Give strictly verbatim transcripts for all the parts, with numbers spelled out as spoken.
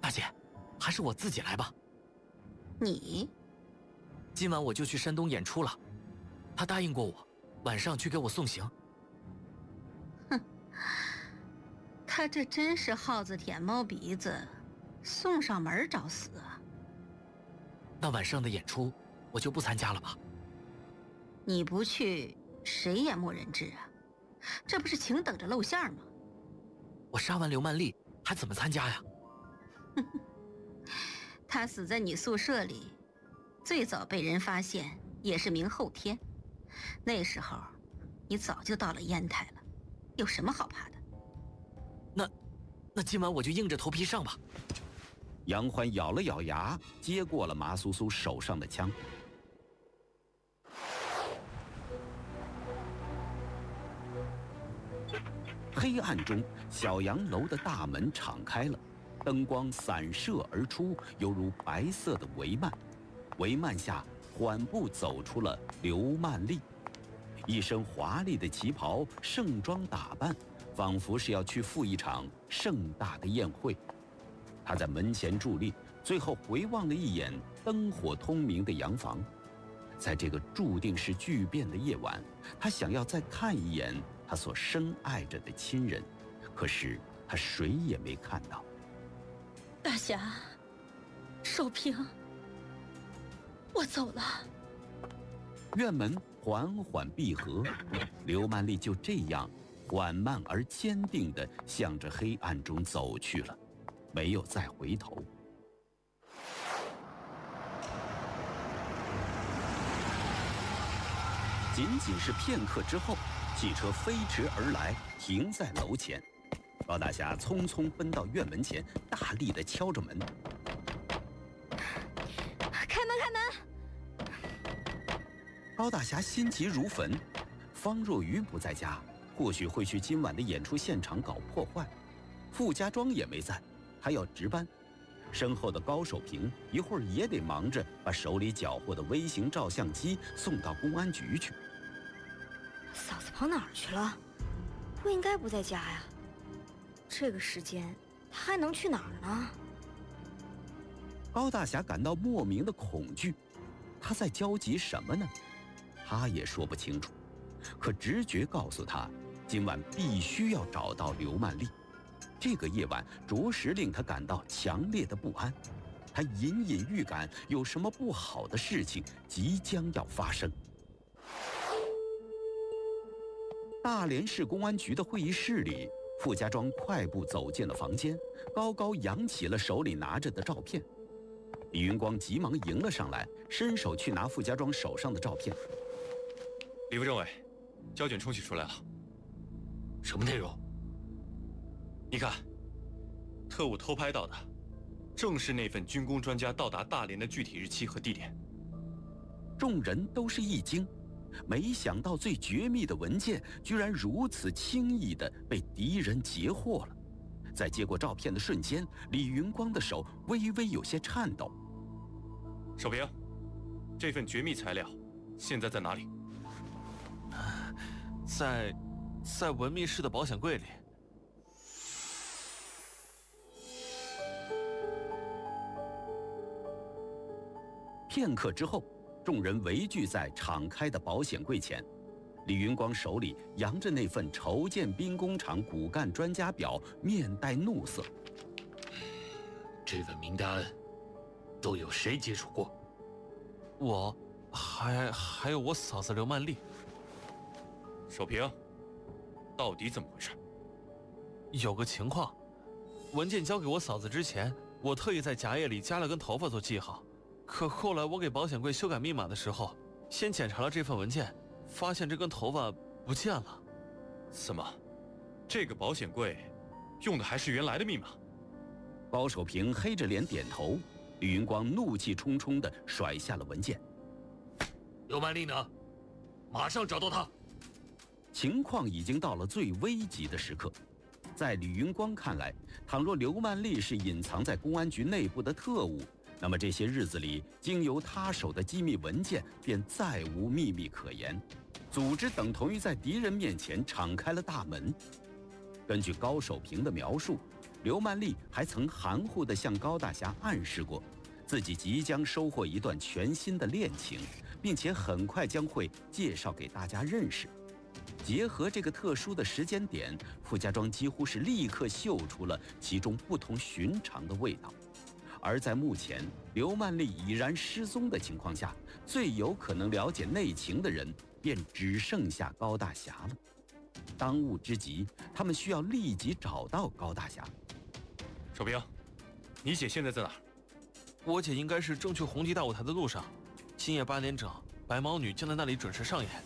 大姐，还是我自己来吧。 你？ 今晚我就去山东演出了，他答应过我，晚上去给我送行。 哼，他这真是耗子舔猫鼻子，送上门找死啊！ 那晚上的演出我就不参加了吧？ 你不去，谁也没人治啊！这不是请等着露馅吗？ 我杀完刘曼丽还怎么参加呀？ 他死在你宿舍里，最早被人发现也是明后天，那时候你早就到了烟台了，有什么好怕的？ 那那今晚我就硬着头皮上吧。 杨欢咬了咬牙，接过了马苏苏手上的枪。黑暗中，小洋楼的大门敞开了，灯光散射而出，犹如白色的帷幔。帷幔下缓步走出了刘曼丽，一身华丽的旗袍，盛装打扮，仿佛是要去赴一场盛大的宴会。她在门前伫立，最后回望了一眼灯火通明的洋房。在这个注定是巨变的夜晚，她想要再看一眼她所深爱着的亲人，可是她谁也没看到。 大侠，守平，我走了。 院门缓缓闭合，刘曼丽就这样缓慢而坚定地向着黑暗中走去了，没有再回头。仅仅是片刻之后，汽车飞驰而来，停在楼前。高大侠匆匆奔到院门前，大力地敲着门。 开门，开门！ 高大侠心急如焚，方若愚不在家，或许会去今晚的演出现场搞破坏。傅家庄也没在，还要值班。身后的高守平一会儿也得忙着把手里缴获的微型照相机送到公安局去。 嫂子跑哪儿去了？不应该不在家呀。这个时间他还能去哪儿呢？ 高大侠感到莫名的恐惧，他在焦急什么呢？他也说不清楚，可直觉告诉他，今晚必须要找到刘曼丽。这个夜晚着实令他感到强烈的不安，他隐隐预感有什么不好的事情即将要发生。大连市公安局的会议室里，傅家庄快步走进了房间，高高扬起了手里拿着的照片。李云光急忙迎了上来，伸手去拿傅家庄手上的照片。 李副政委，胶卷冲洗出来了。 什么内容？ 你看，特务偷拍到的，正是那份军工专家到达大连的具体日期和地点。 众人都是一惊，没想到最绝密的文件居然如此轻易地被敌人截获了。在接过照片的瞬间，李云光的手微微有些颤抖。 守平，这份绝密材料现在在哪里？ 在，在文秘室的保险柜里。 片刻之后，众人围聚在敞开的保险柜前。李云光手里扬着那份筹建兵工厂骨干专家表，面带怒色。 这份名单都有谁接触过？ 我，还还有我嫂子刘曼丽。 守平，到底怎么回事？ 有个情况，文件交给我嫂子之前，我特意在夹页里加了根头发做记号。可后来我给保险柜修改密码的时候，先检查了这份文件，发现这根头发不见了。 怎么，这个保险柜用的还是原来的密码？ 高守平黑着脸点头，李云光怒气冲冲地甩下了文件。 刘曼丽呢？马上找到她。 情况已经到了最危急的时刻，在李云光看来，倘若刘曼丽是隐藏在公安局内部的特务，那么这些日子里经由他手的机密文件便再无秘密可言，组织等同于在敌人面前敞开了大门。根据高守平的描述， 刘曼丽还曾含糊地向高大侠暗示过，自己即将收获一段全新的恋情，并且很快将会介绍给大家认识。结合这个特殊的时间点，傅家庄几乎是立刻嗅出了其中不同寻常的味道。而在目前刘曼丽已然失踪的情况下，最有可能了解内情的人便只剩下高大侠了。当务之急，他们需要立即找到高大侠。 守兵，你姐现在在哪儿？ 我姐应该是正去红旗大舞台的路上，今夜八点整，白毛女将在那里准时上演。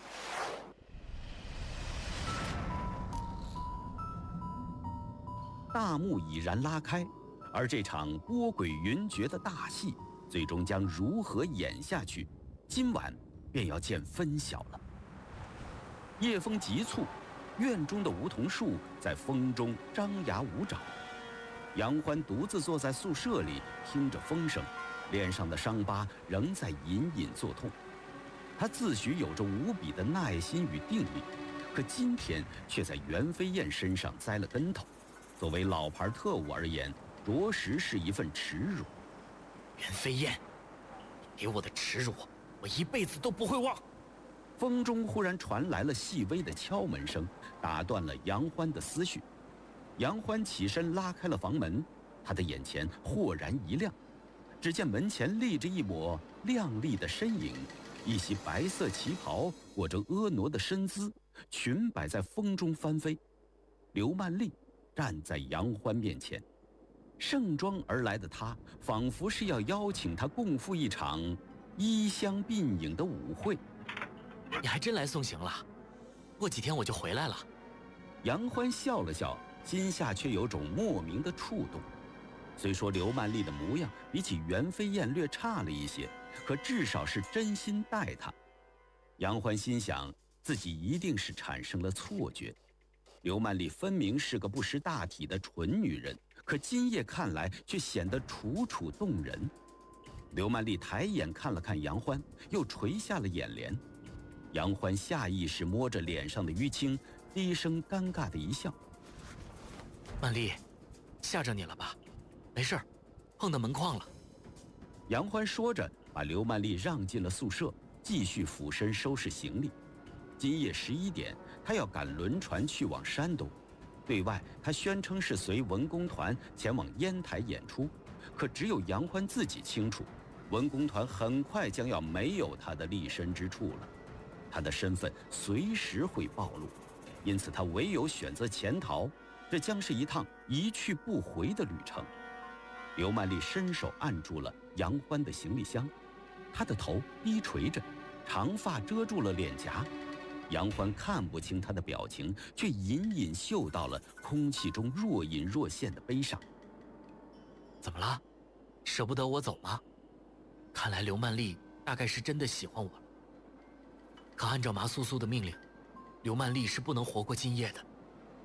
大幕已然拉开，而这场波诡云谲的大戏，最终将如何演下去，今晚便要见分晓了。夜风急促，院中的梧桐树在风中张牙舞爪。杨欢独自坐在宿舍里，听着风声，脸上的伤疤仍在隐隐作痛。他自诩有着无比的耐心与定力，可今天却在袁飞燕身上栽了跟头。作为老牌特务而言，着实是一份耻辱。 袁飞燕，你给我的耻辱，我一辈子都不会忘。 风中忽然传来了细微的敲门声，打断了杨欢的思绪。杨欢起身拉开了房门，他的眼前豁然一亮，只见门前立着一抹亮丽的身影，一袭白色旗袍裹着婀娜的身姿，裙摆在风中翻飞。刘曼丽站在杨欢面前，盛装而来的她仿佛是要邀请他共赴一场衣香鬓影的舞会。 你还真来送行了，过几天我就回来了。 杨欢笑了笑，心下却有种莫名的触动。虽说刘曼丽的模样比起袁飞燕略差了一些，可至少是真心待她。杨欢心想，自己一定是产生了错觉。刘曼丽分明是个不识大体的蠢女人，可今夜看来却显得楚楚动人。刘曼丽抬眼看了看杨欢，又垂下了眼帘。杨欢下意识摸着脸上的淤青，低声尴尬的一笑。 曼丽，吓着你了吧？没事儿，碰到门框了。 杨欢说着，把刘曼丽让进了宿舍，继续俯身收拾行李。今夜十一点，他要赶轮船去往山东。对外，他宣称是随文工团前往烟台演出，可只有杨欢自己清楚，文工团很快将要没有他的立身之处了。他的身份随时会暴露，因此他唯有选择潜逃。这将是一趟一去不回的旅程。刘曼丽伸手按住了杨欢的行李箱，他的头低垂着，长发遮住了脸颊。杨欢看不清他的表情，却隐隐嗅到了空气中若隐若现的悲伤。 怎么了？舍不得我走吗？看来刘曼丽大概是真的喜欢我了。可按照麻苏苏的命令，刘曼丽是不能活过今夜的。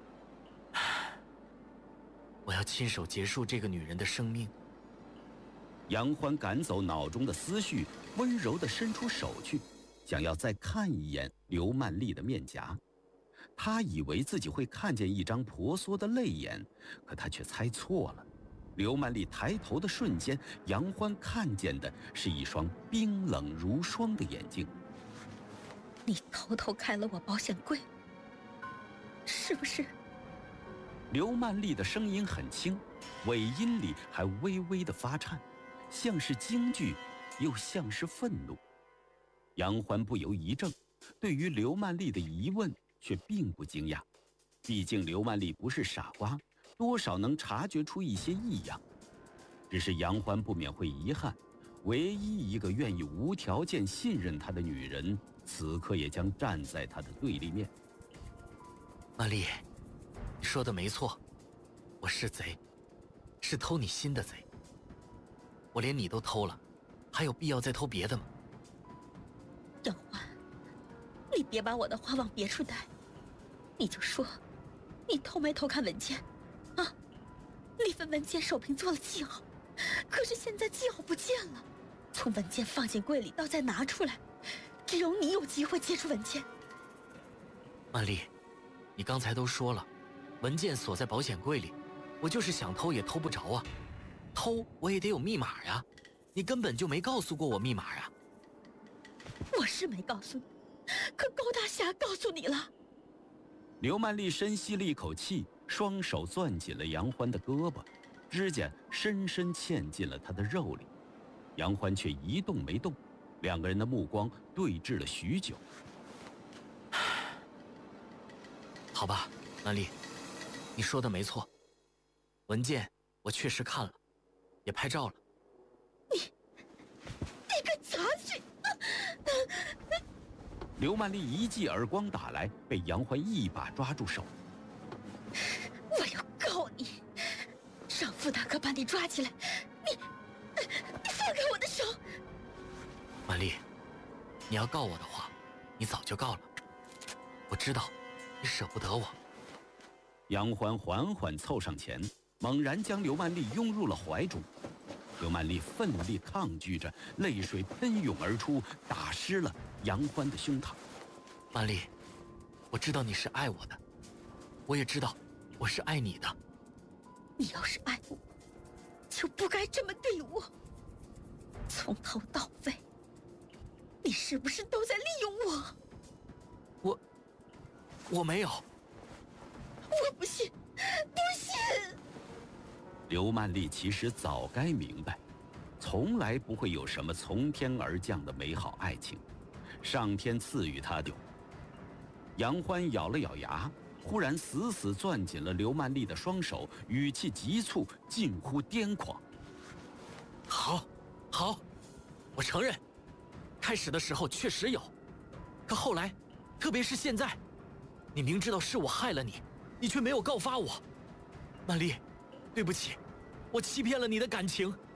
我要亲手结束这个女人的生命。 杨欢赶走脑中的思绪，温柔地伸出手去，想要再看一眼刘曼丽的面颊。他以为自己会看见一张婆娑的泪眼，可他却猜错了。刘曼丽抬头的瞬间，杨欢看见的是一双冰冷如霜的眼睛。 你偷偷开了我保险柜，是不是？ 刘曼丽的声音很轻，尾音里还微微的发颤，像是惊惧，又像是愤怒。杨欢不由一怔，对于刘曼丽的疑问却并不惊讶，毕竟刘曼丽不是傻瓜，多少能察觉出一些异样。只是杨欢不免会遗憾，唯一一个愿意无条件信任他的女人，此刻也将站在他的对立面。 曼丽，你说的没错，我是贼，是偷你心的贼。我连你都偷了，还有必要再偷别的吗？ 杨欢，你别把我的话往别处带，你就说，你偷没偷看文件？啊，那份文件手平做了记号，可是现在记号不见了，从文件放进柜里到再拿出来，只有你有机会接触文件。 曼丽，你刚才都说了，文件锁在保险柜里， 我就是想偷也偷不着啊，偷我也得有密码呀，你根本就没告诉过我密码呀。 我是没告诉你，可高大侠告诉你了。 刘曼丽深吸了一口气，双手攥紧了杨欢的胳膊，指甲深深嵌进了他的肉里。杨欢却一动没动，两个人的目光对峙了许久。 好吧，曼丽，你说的没错，文件我确实看了，也拍照了。 你，你个杂碎！ 刘曼丽一记耳光打来，被杨欢一把抓住手。 我要告你，让傅大哥把你抓起来！你，你放开我的手！ 曼丽，你要告我的话，你早就告了。我知道，你舍不得我。 杨欢缓缓凑上前，猛然将刘曼丽拥入了怀中。刘曼丽奋力抗拒着，泪水喷涌而出，打湿了杨欢的胸膛。 曼丽，我知道你是爱我的，我也知道我是爱你的。 你要是爱我，就不该这么对我。从头到尾，你是不是都在利用我？ 我，我没有。 我不信，不信！ 刘曼丽其实早该明白，从来不会有什么从天而降的美好爱情，上天赐予他的。杨欢咬了咬牙，忽然死死攥紧了刘曼丽的双手，语气急促，近乎癫狂。 好，好，我承认，开始的时候确实有，可后来，特别是现在，你明知道是我害了你，你却没有告发我。曼丽，对不起，我欺骗了你的感情。